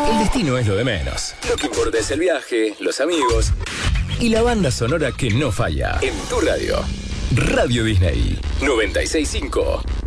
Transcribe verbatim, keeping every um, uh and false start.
El destino es lo de menos. Lo que importa es el viaje, los amigos y la banda sonora que no falla. En tu radio, Radio Disney noventa y seis punto cinco.